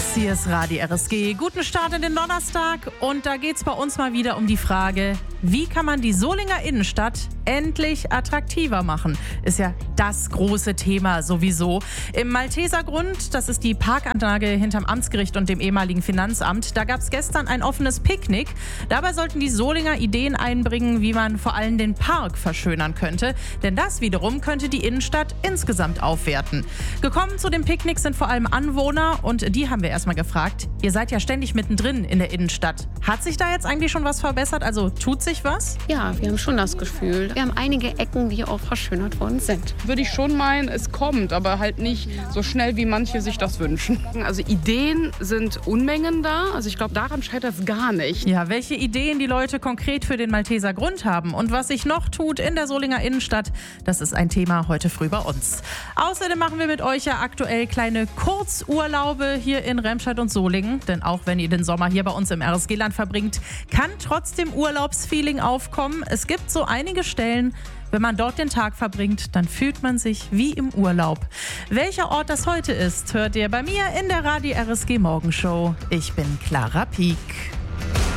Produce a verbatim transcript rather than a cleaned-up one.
Hier ist Radio R S G. Guten Start in den Donnerstag. Und da geht es bei uns mal wieder um die Frage, wie kann man die Solinger Innenstadt endlich attraktiver machen? Ist ja das große Thema sowieso. Im Malteser Grund, das ist die Parkanlage hinterm Amtsgericht und dem ehemaligen Finanzamt, da gab es gestern ein offenes Picknick. Dabei sollten die Solinger Ideen einbringen, wie man vor allem den Park verschönern könnte. Denn das wiederum könnte die Innenstadt insgesamt aufwerten. Gekommen zu dem Picknick sind vor allem Anwohner und die haben wir erstmal gefragt. Ihr seid ja ständig mittendrin in der Innenstadt. Hat sich da jetzt eigentlich schon was verbessert? Also tut sich was? Ja, wir haben schon das Gefühl. Wir haben einige Ecken, die auch verschönert worden sind. Würde ich schon meinen, es kommt, aber halt nicht so schnell, wie manche sich das wünschen. Also Ideen sind Unmengen da. Also ich glaube, daran scheitert es gar nicht. Ja, welche Ideen die Leute konkret für den Malteser Grund haben und was sich noch tut in der Solinger Innenstadt, das ist ein Thema heute früh bei uns. Außerdem machen wir mit euch ja aktuell kleine Kurzurlaube hier in Remscheid und Solingen. Denn auch wenn ihr den Sommer hier bei uns im R S G-Land verbringt, kann trotzdem Urlaubsfeeling aufkommen. Es gibt so einige Stellen, wenn man dort den Tag verbringt, dann fühlt man sich wie im Urlaub. Welcher Ort das heute ist, hört ihr bei mir in der Radio R S G Morgenshow. Ich bin Clara Pieck.